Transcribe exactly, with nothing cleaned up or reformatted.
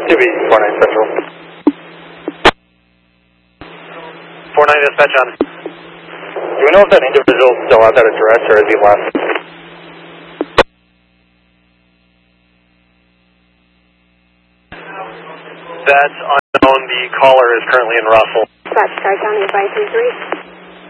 two B, four nine Central. four nine dispatch on. Do we know if that individual is still out there at arrest or has he left? That's unknown. The caller is currently in Russell. Dispatch, Tri County five three three.